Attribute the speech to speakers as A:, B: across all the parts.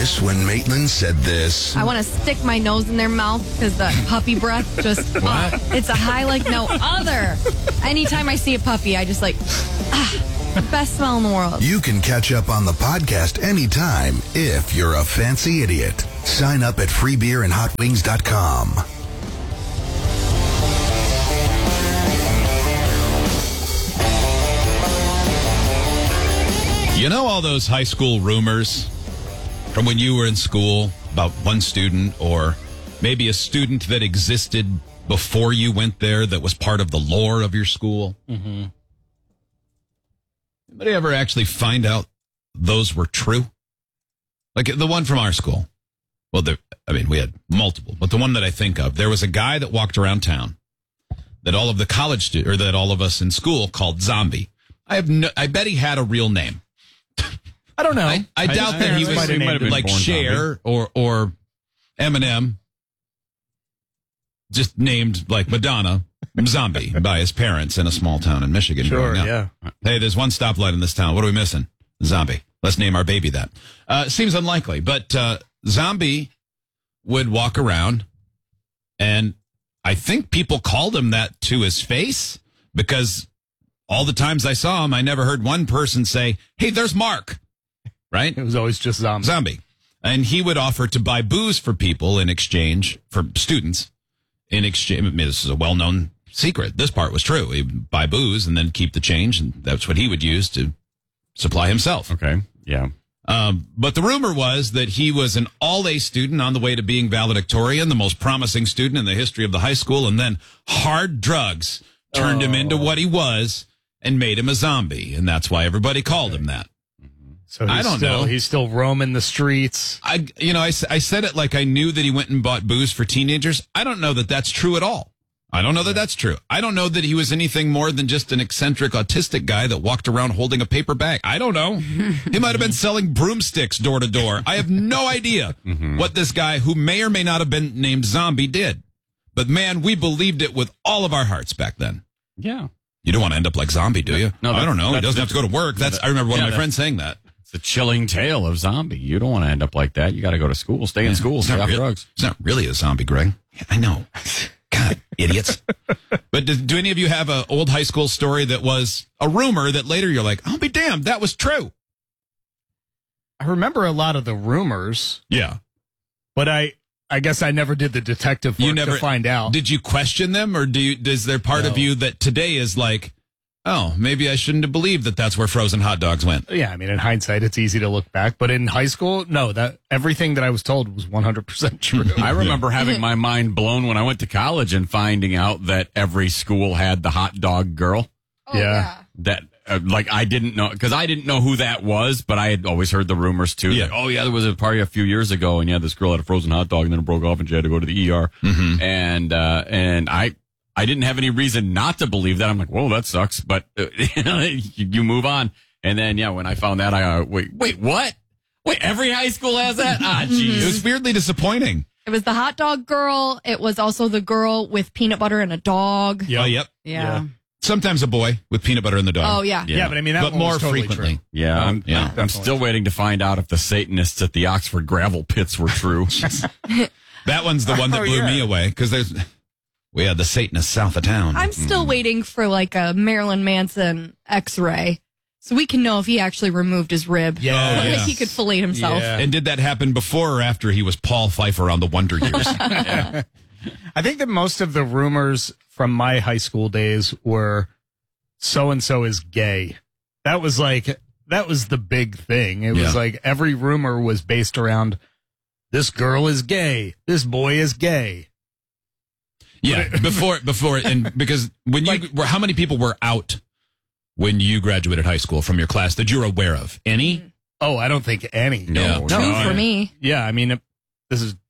A: When Maitland said this.
B: I want to stick my nose in their mouth because the puppy breath just, it's a high like no other. Anytime I see a puppy, I just the best smell in the world.
A: You can catch up on the podcast anytime if you're a fancy idiot. Sign up at freebeerandhotwings.com.
C: You know all those high school rumors from when you were in school about one student or maybe a student that existed before you went there that was part of the lore of your school? Mm-hmm. Anybody ever actually find out those were true? Like the one from our school. Well, we had multiple, but the one that I think of, there was a guy that walked around town that all of the college students, or that all of us in school called Zombie. I bet he had a real name.
D: I don't know.
C: I doubt that he was like Cher or Eminem, just named like Madonna, Zombie by his parents in a small town in Michigan.
D: Sure, yeah.
C: Hey, there's one stoplight in this town. What are we missing? Zombie. Let's name our baby that. Seems unlikely, but Zombie would walk around, and I think people called him that to his face because all the times I saw him, I never heard one person say, "Hey, there's Mark." Right?
D: It was always just Zombie.
C: And he would offer to buy booze for people in exchange, for students, in exchange. I mean, this is a well-known secret. This part was true. He'd buy booze and then keep the change, and that's what he would use to supply himself.
E: Okay, yeah.
C: But the rumor was that he was an all-A student on the way to being valedictorian, the most promising student in the history of the high school, and then hard drugs turned him into what he was and made him a zombie, and that's why everybody called him that.
D: So I don't know. He's still roaming the streets.
C: I said it like I knew that he went and bought booze for teenagers. I don't know that that's true at all. I don't know that that's true. I don't know that he was anything more than just an eccentric autistic guy that walked around holding a paper bag. I don't know. He might have been selling broomsticks door to door. I have no idea what this guy, who may or may not have been named Zombie, did. But man, we believed it with all of our hearts back then.
E: Yeah.
C: You don't want to end up like Zombie, do you?
E: No,
C: I don't know. He doesn't have to go to work. I remember one of my friends saying that.
E: The chilling tale of Zombie. You don't want to end up like that. You got to go to school, stay in school, stay off drugs.
C: It's not really a zombie, Greg. Yeah, I know. God, idiots. But do any of you have an old high school story that was a rumor that later you're like, I'll be damned, that was true?
D: I remember a lot of the rumors.
C: Yeah.
D: But I guess I never did the detective work to find out.
C: Did you question them, or is there part of you that today is like, oh, maybe I shouldn't have believed that that's where frozen hot dogs went?
D: Yeah, I mean, in hindsight, it's easy to look back. But in high school, no, that everything that I was told was 100% true.
E: I remember having my mind blown when I went to college and finding out that every school had the hot dog girl.
B: Oh, yeah.
E: That, I didn't know, because I didn't know who that was, but I had always heard the rumors, too.
C: Yeah.
E: That, there was a party a few years ago, and this girl had a frozen hot dog, and then it broke off, and she had to go to the ER.
C: Mm-hmm.
E: And I didn't have any reason not to believe that. I'm like, whoa, that sucks. But you move on. And then, when I found that, I wait, what? Wait, every high school has that? Ah, jeez.
C: It was weirdly disappointing.
B: It was the hot dog girl. It was also the girl with peanut butter and a dog.
C: Yeah. Yep.
B: Yeah.
C: Sometimes a boy with peanut butter and the dog.
B: Oh, yeah.
D: Yeah, but I mean, that
C: more
D: totally
C: frequently.
D: True.
E: Yeah, I'm still waiting to find out if the Satanists at the Oxford gravel pits were true.
C: That one's the one that blew me away, because we had the Satanists south of town.
B: I'm still waiting for like a Marilyn Manson x-ray so we can know if he actually removed his rib.
D: Yeah.
B: Like he could fillet himself.
D: Yeah.
C: And did that happen before or after he was Paul Pfeiffer on the Wonder Years?
D: I think that most of the rumors from my high school days were so-and-so is gay. That was the big thing. It was like every rumor was based around this girl is gay, this boy is gay.
C: Yeah, before, and because when how many people were out when you graduated high school from your class that you're aware of? Any?
D: Oh, I don't think any.
E: No.
B: Two for me.
D: Yeah, I mean, this is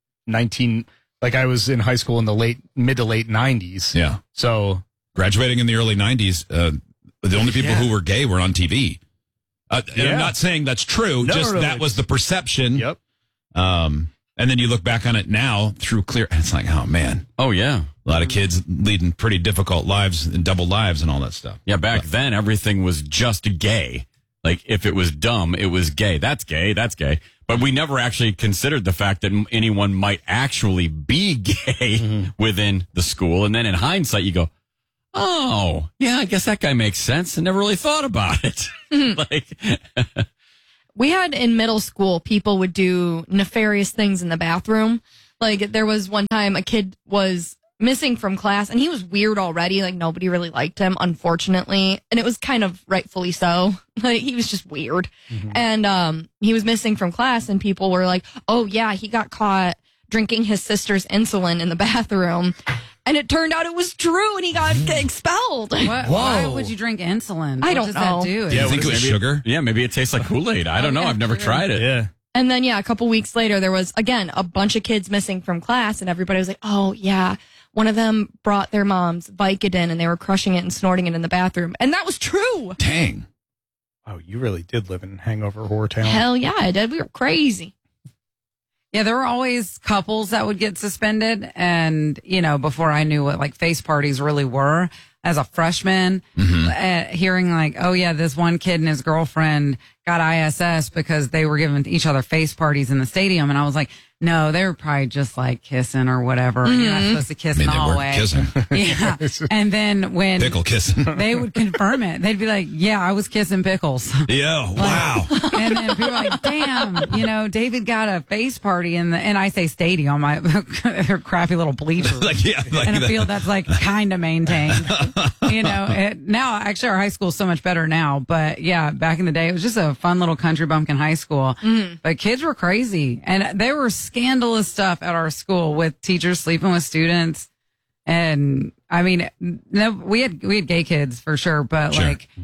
D: I was in high school in the mid to late 90s.
C: Yeah.
D: So
C: graduating in the early 90s, the only people who were gay were on TV. And I'm not saying that's true, that was the perception.
D: Yep.
C: And then you look back on it now through clear, it's like, oh man.
E: Oh, yeah.
C: A lot of kids leading pretty difficult lives and double lives and all that stuff.
E: Yeah, back then, everything was just gay. Like, if it was dumb, it was gay. That's gay. That's gay. But we never actually considered the fact that anyone might actually be gay within the school. And then in hindsight, you go, oh, yeah, I guess that guy makes sense. I never really thought about it. Like,
B: We had in middle school, people would do nefarious things in the bathroom. Like there was one time a kid was missing from class and he was weird already. Like nobody really liked him, unfortunately. And it was kind of rightfully so. Like he was just weird. And he was missing from class and people were like, oh yeah, he got caught drinking his sister's insulin in the bathroom. And it turned out it was true and he got expelled.
F: What? Why would you drink insulin?
B: I
F: What
B: don't
F: does
B: know.
F: that do?
C: You think it was sugar?
E: yeah, maybe it tastes like Kool-Aid. I don't know. I've never tried it.
D: Yeah.
B: And then, yeah, a couple weeks later, there was, again, a bunch of kids missing from class, and everybody was like, oh, yeah, one of them brought their mom's Vicodin, and they were crushing it and snorting it in the bathroom. And that was true.
C: Dang.
D: Oh, you really did live in Hangover Horror Town.
B: Hell yeah, I did. We were crazy.
F: Yeah, there were always couples that would get suspended. And, before I knew what like face parties really were as a freshman, hearing like, oh yeah, this one kid and his girlfriend got ISS because they were giving each other face parties in the stadium. And I was like, no, they were probably just like kissing or whatever. You're not supposed to kiss
C: I mean,
F: in the
C: they
F: hallway.
C: weren't kissing.
F: Yeah. And then when
C: Pickle kissing.
F: they would confirm it, they'd be like, yeah, I was kissing pickles.
C: Yeah, wow.
F: And then people are like, damn, David got a face party and I say stadium, their crappy little bleachers.
C: Like, yeah, like
F: in a
C: that.
F: field that's like kind of maintained. Now actually our high school is so much better now, but yeah, back in the day it was just a fun little country bumpkin high school. But kids were crazy and there were scandalous stuff at our school with teachers sleeping with students. And I mean, no, we had gay kids for sure, but
C: Sure.
F: like,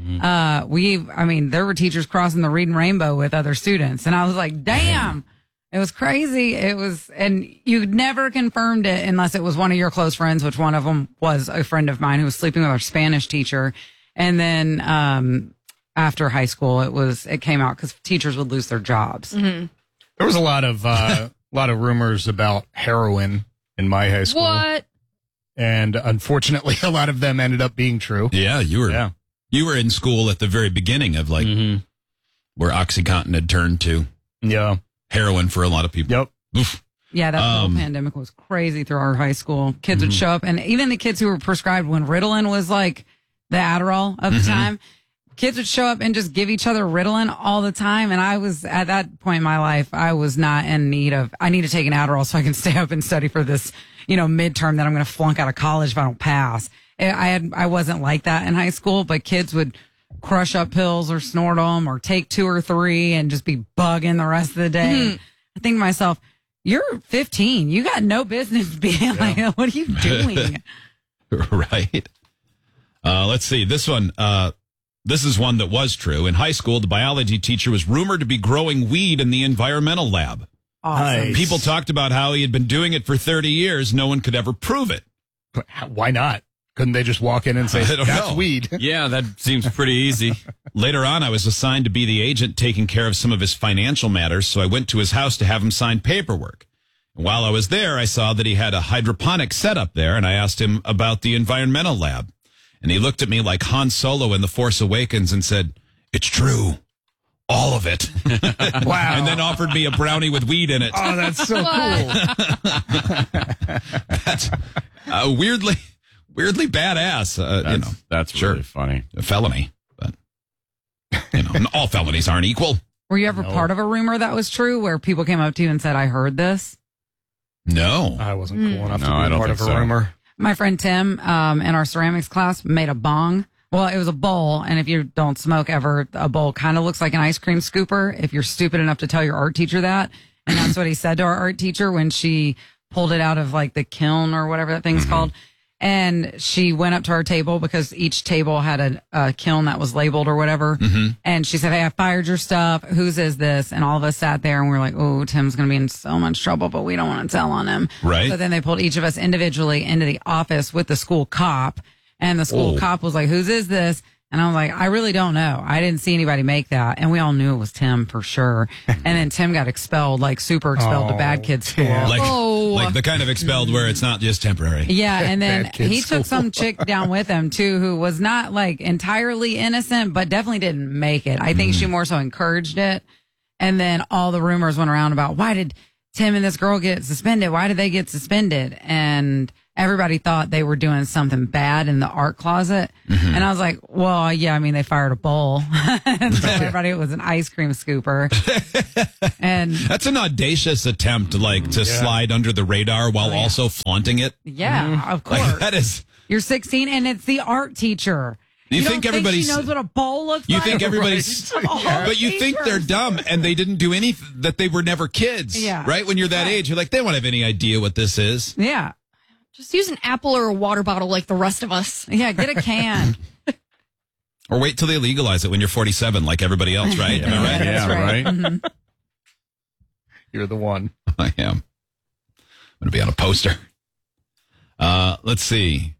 F: there were teachers crossing the Reading Rainbow with other students. And I was like, damn, it was crazy. And you never confirmed it unless it was one of your close friends, which one of them was a friend of mine who was sleeping with our Spanish teacher. And then, after high school, it came out because teachers would lose their jobs.
D: There was a lot of rumors about heroin in my high school.
B: What?
D: And unfortunately, a lot of them ended up being true.
C: Yeah, you were in school at the very beginning of like where OxyContin had turned to
D: Yeah.
C: heroin for a lot of people.
D: Yep.
C: Oof.
F: Yeah, that whole pandemic was crazy through our high school. Kids would show up, and even the kids who were prescribed when Ritalin was like the Adderall of the time, kids would show up and just give each other Ritalin all the time. And I was at that point in my life, I was not in need of, I need to take an Adderall so I can stay up and study for this, midterm that I'm going to flunk out of college if I don't pass. I wasn't like that in high school, but kids would crush up pills or snort them or take 2 or 3 and just be bugging the rest of the day. I think to myself, you're 15. You got no business being like, what are you doing?
C: Right. Let's see. This one, this is one that was true. In high school, the biology teacher was rumored to be growing weed in the environmental lab.
F: Awesome.
D: Nice.
C: People talked about how he had been doing it for 30 years. No one could ever prove it.
D: Why not? Couldn't they just walk in and say,
C: I don't
D: that's
C: know.
D: weed?
E: Yeah, that seems pretty easy.
C: Later on, I was assigned to be the agent taking care of some of his financial matters, so I went to his house to have him sign paperwork. And while I was there, I saw that he had a hydroponic setup there, and I asked him about the environmental lab. And he looked at me like Han Solo in The Force Awakens and said, "It's true. All of it."
D: Wow.
C: And then offered me a brownie with weed in it.
D: Oh, that's so cool.
C: That's weirdly badass.
E: That's
C: sure.
E: really funny.
C: A felony, but all felonies aren't equal.
F: Were you ever part of a rumor that was true where people came up to you and said, I heard this?
C: No.
D: I wasn't cool enough
E: No,
D: to
E: I
D: be
E: don't
D: part
E: think
D: of a
E: so.
D: rumor.
F: My friend Tim, in our ceramics class, made a bong. Well, it was a bowl, and if you don't smoke ever, a bowl kind of looks like an ice cream scooper if you're stupid enough to tell your art teacher that. And that's what he said to our art teacher when she pulled it out of like the kiln or whatever that thing's called. And she went up to our table because each table had a kiln that was labeled or whatever. And she said, "Hey, I fired your stuff. Whose is this?" And all of us sat there and we were like, "Oh, Tim's going to be in so much trouble, but we don't want to tell on him."
C: Right.
F: So then they pulled each of us individually into the office with the school cop. And the school cop was like, "Whose is this?" And I was like, "I really don't know. I didn't see anybody make that." And we all knew it was Tim for sure. And then Tim got expelled, like super expelled to bad kids school.
D: Tim.
C: Like the kind of expelled where it's not just temporary.
F: Yeah, and then
D: Bad kids
F: he
D: school.
F: took some chick down with him too, who was not like entirely innocent, but definitely didn't make it. I think she more so encouraged it. And then all the rumors went around about why did Tim and this girl get suspended? Why did they get suspended? And everybody thought they were doing something bad in the art closet.
C: Mm-hmm.
F: And I was like, well, yeah, I mean, they fired a bull and told everybody it was an ice cream scooper. And
C: That's an audacious attempt to slide under the radar while also flaunting it.
F: yeah, of course.
C: Like, that is.
F: You're 16 and it's the art teacher.
C: You
F: don't
C: think everybody's-
F: she knows what a bowl looks
C: You
F: like?
C: think everybody's, but you think they're dumb and they didn't do anything, that they were never kids.
F: Yeah.
C: Right? When you're that age, you're like, they won't have any idea what this is.
F: Yeah.
B: Just use an apple or a water bottle like the rest of us.
F: Yeah, get a can.
C: Or wait till they legalize it when you're 47, like everybody else, right? Am I right?
E: Yeah,
F: That's right.
E: right.
D: You're the one.
C: I am. I'm going to be on a poster. Let's see.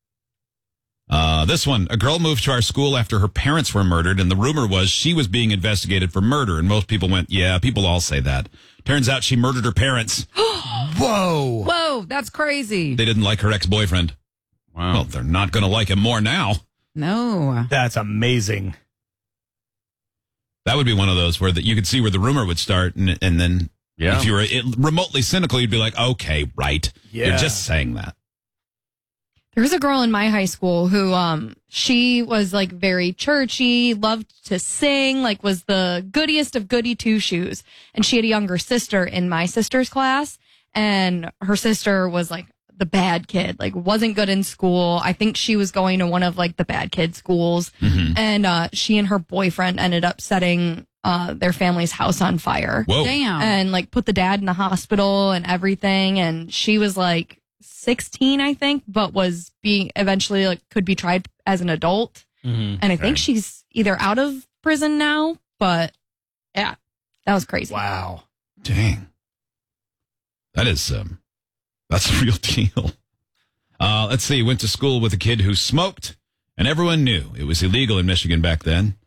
C: This one, a girl moved to our school after her parents were murdered, and the rumor was she was being investigated for murder, and most people went, yeah, people all say that. Turns out she murdered her parents.
D: Whoa.
F: Whoa, that's crazy.
C: They didn't like her ex-boyfriend.
E: Wow.
C: Well, they're not going to like him more now.
F: No.
D: That's amazing.
C: That would be one of those where you could see where the rumor would start, and then
E: Yeah.
C: if you were remotely cynical, you'd be like, okay, right.
D: Yeah.
C: You're just saying that.
B: There was a girl in my high school who, she was like very churchy, loved to sing, like was the goodiest of goody two shoes. And she had a younger sister in my sister's class, and her sister was like the bad kid, like wasn't good in school. I think she was going to one of like the bad kid schools, and she and her boyfriend ended up setting their family's house on fire.
C: Whoa.
F: Damn.
B: And like put the dad in the hospital and everything. And she was like 16, I think, but was being eventually like could be tried as an adult. And I think she's either out of prison now, but yeah, that was crazy.
D: Wow.
C: Dang. That is, that's a real deal. Let's see. Went to school with a kid who smoked, and everyone knew it was illegal in Michigan back then.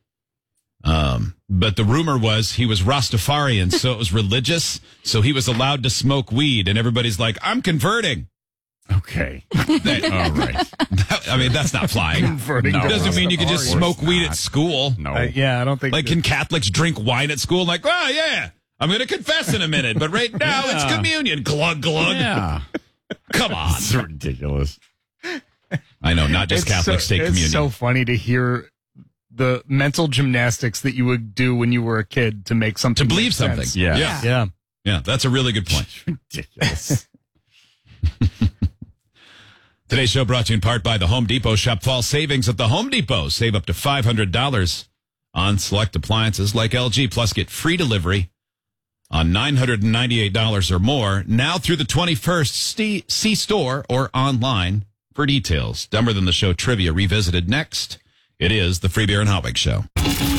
C: But the rumor was he was Rastafarian, so it was religious, so he was allowed to smoke weed, and everybody's like, I'm converting.
E: Okay.
C: All
E: right.
C: I mean, that's not flying.
D: Converting
E: No.
D: to
C: Doesn't mean you can just
E: Of course
C: smoke weed
E: not.
C: at school.
E: No.
D: yeah, I don't think.
C: Like, can Catholics drink wine at school? Like, oh, yeah, I'm going to confess in a minute, but right now it's
E: Yeah.
C: communion. Glug, glug.
E: Yeah.
C: Come on.
E: It's ridiculous.
C: I know, not just Catholics take communion.
D: It's so funny to hear the mental gymnastics that you would do when you were a kid to make something
C: to believe
D: make
C: something.
D: sense.
E: Yeah.
C: Yeah.
D: Yeah.
C: Yeah, that's a really good point.
E: Ridiculous.
C: Today's show brought to you in part by the Home Depot. Shop fall savings at the Home Depot. Save up to $500 on select appliances like LG, plus get free delivery on $998 or more now through the 21st. See store or online for details. Dumber Than the Show trivia revisited next. It is the Free Beer and Hot Wings Show.